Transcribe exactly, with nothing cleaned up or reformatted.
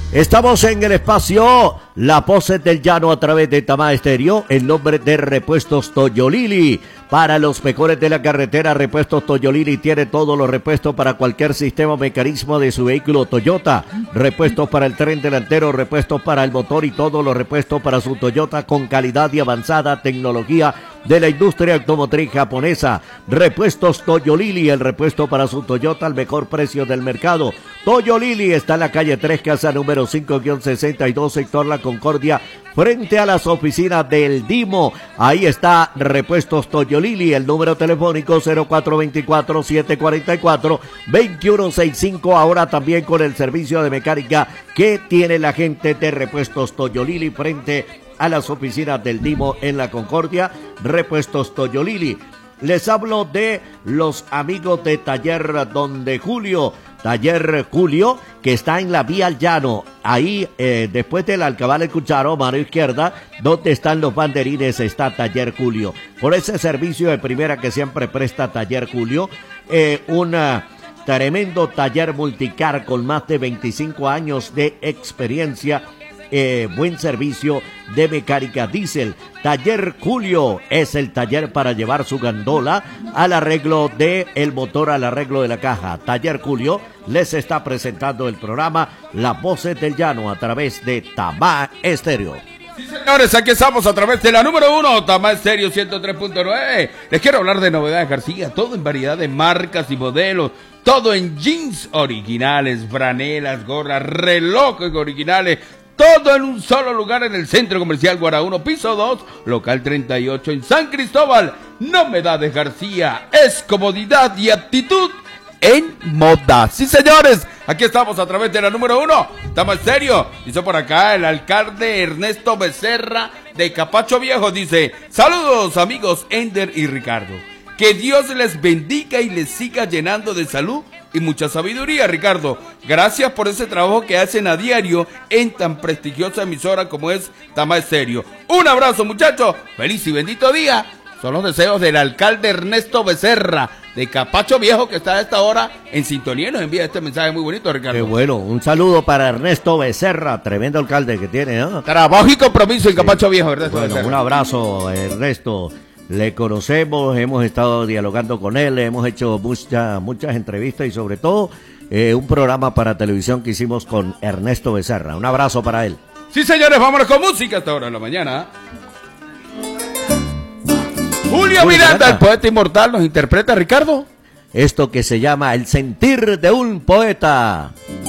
Estamos en el espacio La Voces del Llano a través de Tamá Estéreo, en nombre de Repuestos Toyolili. Para los mejores de la carretera, Repuestos Toyolili tiene todos los repuestos para cualquier sistema o mecanismo de su vehículo Toyota. Repuestos para el tren delantero, repuestos para el motor y todos los repuestos para su Toyota con calidad y avanzada tecnología de la industria automotriz japonesa. Repuestos Toyolili, el repuesto para su Toyota al mejor precio del mercado. Toyolili está en la calle tres, casa número cinco sesenta y dos, sector La Concordia, frente a las oficinas del Dimo. Ahí está Repuestos Toyolili, el número telefónico cero cuatro dos cuatro, siete cuatro cuatro, dos uno seis cinco. Ahora también con el servicio de mecánica que tiene la gente de Repuestos Toyolili frente a las oficinas del Dimo en La Concordia. Repuestos Toyolili. Les hablo de los amigos de Taller Donde Julio. Taller Julio, que está en la vía al llano, ahí eh, después del Alcabal El Cucharo, mano izquierda, donde están los banderines, está Taller Julio. Por ese servicio de primera que siempre presta Taller Julio, eh, un tremendo taller multicar con más de veinticinco años de experiencia. Eh, buen servicio de mecánica diésel. Taller Julio es el taller para llevar su gandola al arreglo de el motor, al arreglo de la caja. Taller Julio les está presentando el programa Las Voces del Llano a través de Tamá Estéreo. Sí, señores, aquí estamos a través de la número uno, Tamá Estéreo ciento tres punto nueve. Les quiero hablar de novedades, García, todo en variedad de marcas y modelos, todo en jeans originales, franelas, gorras, relojes originales, todo en un solo lugar en el Centro Comercial Guarauno, piso dos, local treinta y ocho en San Cristóbal. Novedades García, es comodidad y actitud en moda. Sí, señores, aquí estamos a través de la número uno, Tamá Estéreo. Dice por acá el alcalde Ernesto Becerra de Capacho Viejo, dice: saludos amigos Ender y Ricardo, que Dios les bendiga y les siga llenando de salud y mucha sabiduría, Ricardo. Gracias por ese trabajo que hacen a diario en tan prestigiosa emisora como es Tamá Estéreo. Un abrazo, muchachos. Feliz y bendito día. Son los deseos del alcalde Ernesto Becerra de Capacho Viejo, que está a esta hora en sintonía y nos envía este mensaje muy bonito, Ricardo. Qué bueno, un saludo para Ernesto Becerra, tremendo alcalde que tiene, ¿no? Trabajo y compromiso en Capacho sí. Viejo, Ernesto Bueno, Becerra. Un abrazo, Ernesto. Le conocemos, hemos estado dialogando con él, hemos hecho mucha, muchas entrevistas y sobre todo eh, un programa para televisión que hicimos con Ernesto Becerra. Un abrazo para él. Sí, señores, vámonos con música hasta ahora de la mañana. Julio Muy Miranda, el poeta inmortal, nos interpreta, Ricardo. Esto que se llama El sentir de un poeta.